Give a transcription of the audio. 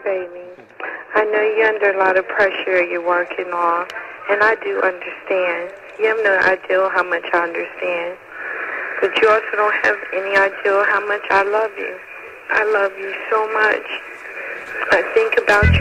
baby. I know you're under a lot of pressure you're working on, and I do understand. You have no idea how much I understand. But you also don't have any idea how much I love you. I love you so much. I think about